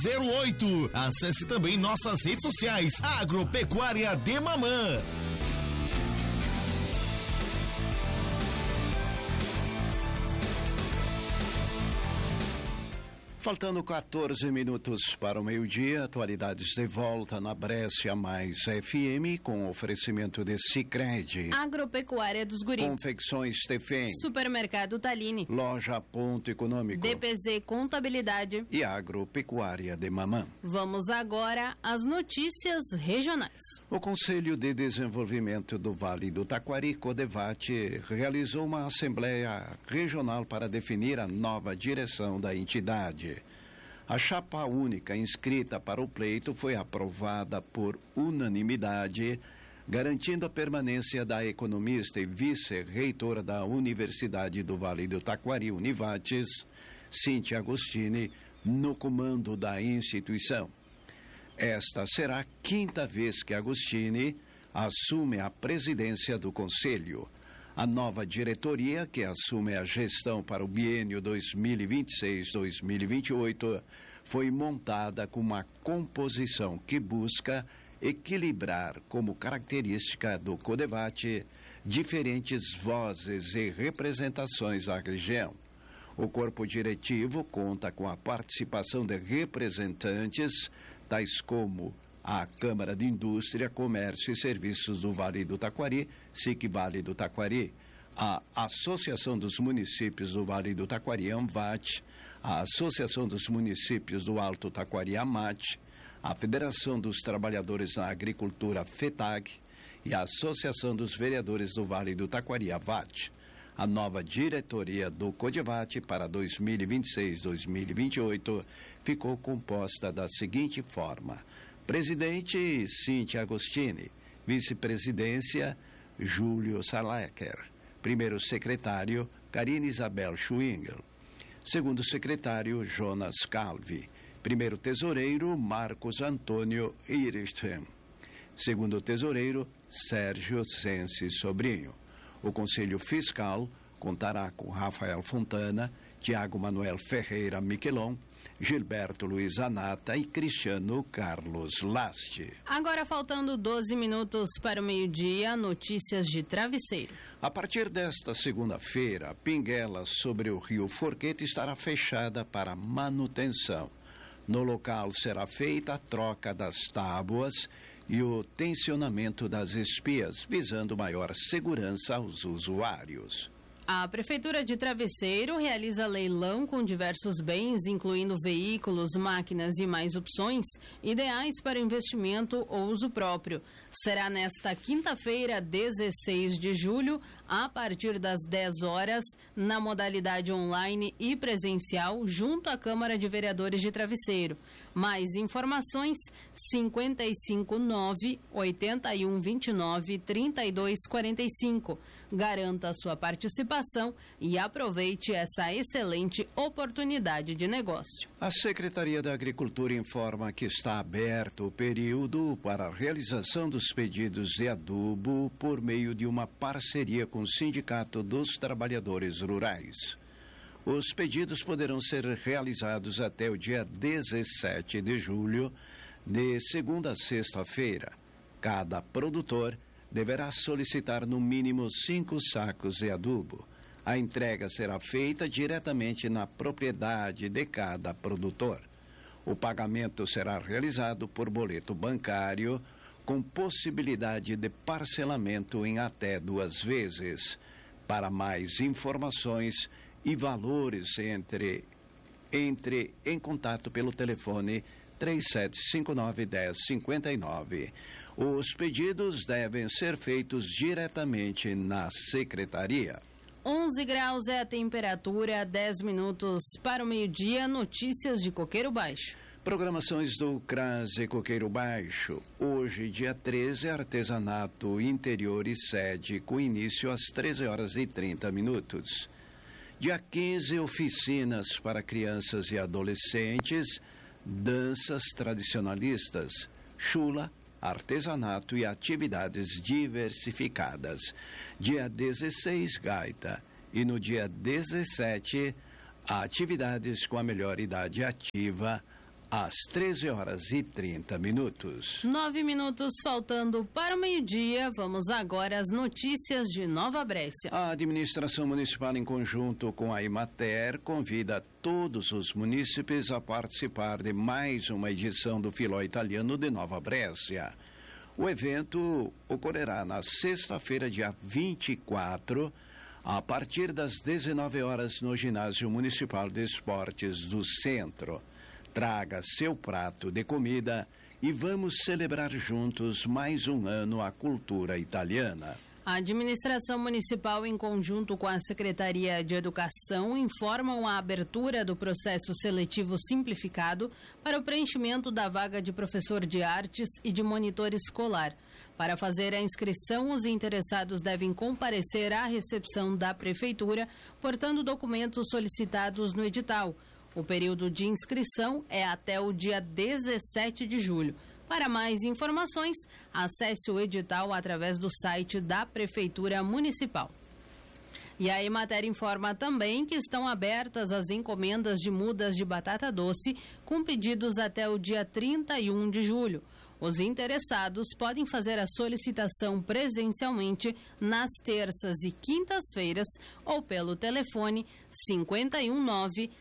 08. Acesse também nossas redes sociais. Agropecuária de Mamã. Faltando 14 minutos para o meio-dia, atualidades de volta na Brescia Mais FM, com oferecimento de Sicredi. Agropecuária dos Guri. Confecções Stefan. Supermercado Talini. Loja Ponto Econômico. DPZ Contabilidade. E Agropecuária de Mamã. Vamos agora às notícias regionais. O Conselho de Desenvolvimento do Vale do Taquari, CODEVAT, realizou uma assembleia regional para definir a nova direção da entidade. A chapa única inscrita para o pleito foi aprovada por unanimidade, garantindo a permanência da economista e vice-reitora da Universidade do Vale do Taquari, Univates, Cíntia Agostini, no comando da instituição. Esta será a quinta vez que Agostini assume a presidência do Conselho. A nova diretoria, que assume a gestão para o biênio 2026-2028, foi montada com uma composição que busca equilibrar como característica do CODEVAT diferentes vozes e representações da região. O corpo diretivo conta com a participação de representantes tais como a Câmara de Indústria, Comércio e Serviços do Vale do Taquari, SIC Vale do Taquari, a Associação dos Municípios do Vale do Taquari, AMVAT, a Associação dos Municípios do Alto Taquari, AMAT, a Federação dos Trabalhadores na Agricultura, FETAG, e a Associação dos Vereadores do Vale do Taquari, AVAT. A nova diretoria do CODEVAT para 2026-2028 ficou composta da seguinte forma: presidente, Cíntia Agostini. Vice-presidência, Júlio Salacker. Primeiro secretário, Karine Isabel Schwingel. Segundo secretário, Jonas Calvi. Primeiro tesoureiro, Marcos Antônio Iristem. Segundo tesoureiro, Sérgio Sensi Sobrinho. O Conselho Fiscal contará com Rafael Fontana, Tiago Manuel Ferreira Miquelon, Gilberto Luiz Anata e Cristiano Carlos Laste. Agora, faltando 12 minutos para o meio-dia, notícias de Travesseiro. A partir desta segunda-feira, a pinguela sobre o rio Forqueta estará fechada para manutenção. No local será feita a troca das tábuas e o tensionamento das espias, visando maior segurança aos usuários. A Prefeitura de Travesseiro realiza leilão com diversos bens, incluindo veículos, máquinas e mais opções, ideais para investimento ou uso próprio. Será nesta quinta-feira, 16 de julho, a partir das 10 horas, na modalidade online e presencial, junto à Câmara de Vereadores de Travesseiro. Mais informações, 559-8129-3245. Garanta a sua participação e aproveite essa excelente oportunidade de negócio. A Secretaria da Agricultura informa que está aberto o período para a realização dos pedidos de adubo por meio de uma parceria com o Sindicato dos Trabalhadores Rurais. Os pedidos poderão ser realizados até o dia 17 de julho, de segunda a sexta-feira. Cada produtor deverá solicitar no mínimo 5 sacos de adubo. A entrega será feita diretamente na propriedade de cada produtor. O pagamento será realizado por boleto bancário, com possibilidade de parcelamento em até 2 vezes. Para mais informações e valores, entre em contato pelo telefone 3759-1059. Os pedidos devem ser feitos diretamente na secretaria. 11 graus é a temperatura, 10 minutos para o meio-dia, notícias de Coqueiro Baixo. Programações do CRAS e Coqueiro Baixo. Hoje, dia 13, artesanato interior e sede, com início às 13h30. Dia 15, oficinas para crianças e adolescentes, danças tradicionalistas, chula, artesanato e atividades diversificadas. Dia 16, gaita. E no dia 17, atividades com a melhor idade ativa, às 13h30. 9 minutos faltando para o meio-dia. Vamos agora às notícias de Nova Brécia. A administração municipal, em conjunto com a Emater, convida todos os munícipes a participar de mais uma edição do Filó Italiano de Nova Brécia. O evento ocorrerá na sexta-feira, dia 24, a partir das 19 horas no Ginásio Municipal de Esportes do Centro. Traga seu prato de comida e vamos celebrar juntos mais um ano a cultura italiana. A administração municipal, em conjunto com a Secretaria de Educação, informam a abertura do processo seletivo simplificado para o preenchimento da vaga de professor de artes e de monitor escolar. Para fazer a inscrição, os interessados devem comparecer à recepção da Prefeitura, portando documentos solicitados no edital. O período de inscrição é até o dia 17 de julho. Para mais informações, acesse o edital através do site da Prefeitura Municipal. E a Emater informa também que estão abertas as encomendas de mudas de batata doce com pedidos até o dia 31 de julho. Os interessados podem fazer a solicitação presencialmente nas terças e quintas-feiras ou pelo telefone 519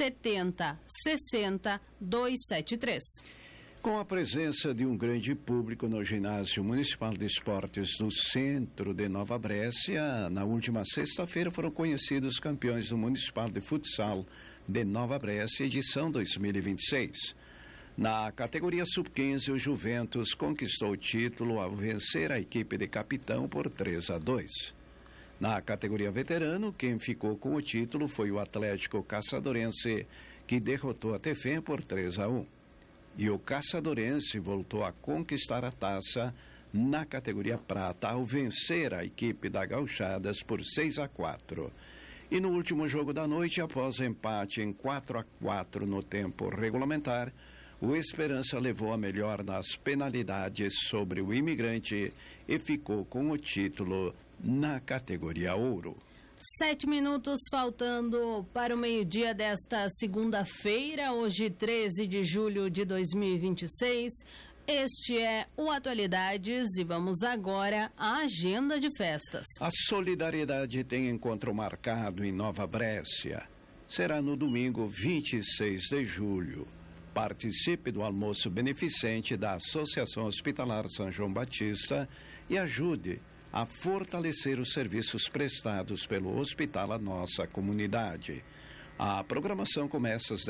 70 60 273. Com a presença de um grande público no Ginásio Municipal de Esportes do Centro de Nova Brécia, na última sexta-feira foram conhecidos os campeões do Municipal de Futsal de Nova Brécia, edição 2026. Na categoria Sub-15, o Juventus conquistou o título ao vencer a equipe de Capitão por 3-2. Na categoria Veterano, quem ficou com o título foi o Atlético Caçadorense, que derrotou a Tefém por 3-1. E o Caçadorense voltou a conquistar a taça na categoria Prata ao vencer a equipe da Gauchadas por 6-4. E no último jogo da noite, após empate em 4-4 no tempo regulamentar, o Esperança levou a melhor nas penalidades sobre o Imigrante e ficou com o título na categoria Ouro. 7 minutos faltando para o meio-dia desta segunda-feira, hoje 13 de julho de 2026. Este é o Atualidades e vamos agora à agenda de festas. A Solidariedade tem encontro marcado em Nova Brécia. Será no domingo 26 de julho. Participe do almoço beneficente da Associação Hospitalar São João Batista e ajude a fortalecer os serviços prestados pelo hospital à nossa comunidade. A programação começa às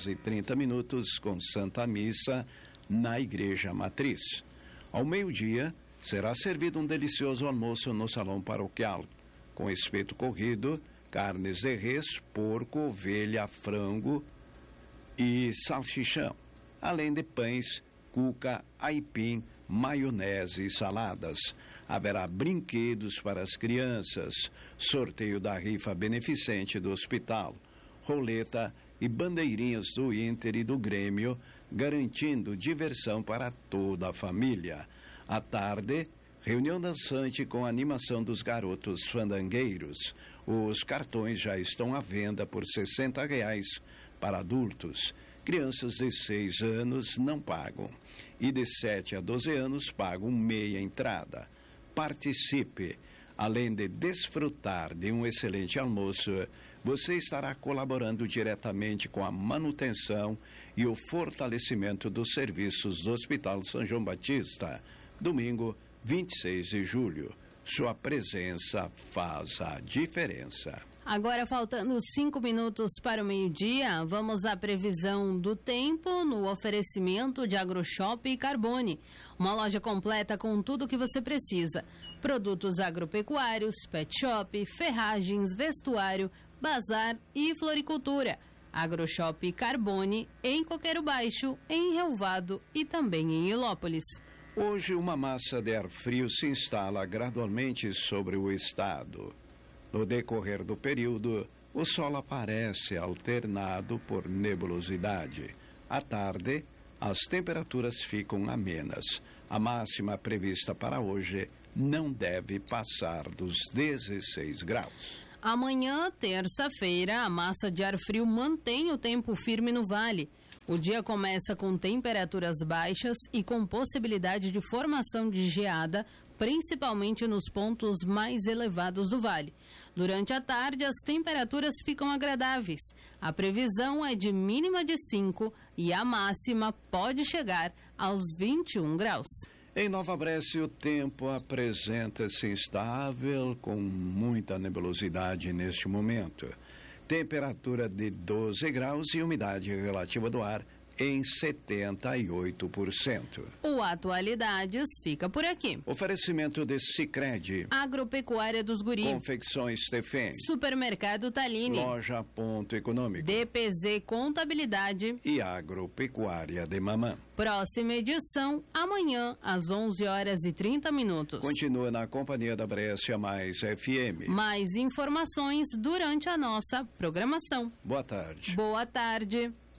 10h30 com Santa Missa na Igreja Matriz. Ao meio-dia, será servido um delicioso almoço no Salão Paroquial, com espeto corrido, carnes de res, porco, ovelha, frango e salsichão, além de pães, cuca, aipim, maionese e saladas. Haverá brinquedos para as crianças, sorteio da rifa beneficente do hospital, roleta e bandeirinhas do Inter e do Grêmio, garantindo diversão para toda a família. À tarde, reunião dançante com a animação dos garotos fandangueiros. Os cartões já estão à venda por R$60 para adultos. Crianças de 6 anos não pagam e de 7 a 12 anos pagam meia entrada. Participe. Além de desfrutar de um excelente almoço, você estará colaborando diretamente com a manutenção e o fortalecimento dos serviços do Hospital São João Batista. Domingo, 26 de julho. Sua presença faz a diferença. Agora, faltando 5 minutos para o meio-dia, vamos à previsão do tempo no oferecimento de AgroShop Carbone. Uma loja completa com tudo o que você precisa. Produtos agropecuários, pet shop, ferragens, vestuário, bazar e floricultura. AgroShop Carbone em Coqueiro Baixo, em Relvado e também em Ilópolis. Hoje, uma massa de ar frio se instala gradualmente sobre o estado. No decorrer do período, o sol aparece alternado por nebulosidade. À tarde, as temperaturas ficam amenas. A máxima prevista para hoje não deve passar dos 16 graus. Amanhã, terça-feira, a massa de ar frio mantém o tempo firme no vale. O dia começa com temperaturas baixas e com possibilidade de formação de geada, principalmente nos pontos mais elevados do vale. Durante a tarde, as temperaturas ficam agradáveis. A previsão é de mínima de 5 e a máxima pode chegar aos 21 graus. Em Nova Brécia, o tempo apresenta-se instável, com muita nebulosidade neste momento. Temperatura de 12 graus e umidade relativa do ar em 78%. O Atualidades fica por aqui. Oferecimento de Sicredi, Agropecuária dos Guri, Confecções Stefan, Supermercado Talini, Loja Ponto Econômico, DPZ Contabilidade e Agropecuária de Mamã. Próxima edição, amanhã, às 11h30. Continua na companhia da Brescia Mais FM. Mais informações durante a nossa programação. Boa tarde. Boa tarde.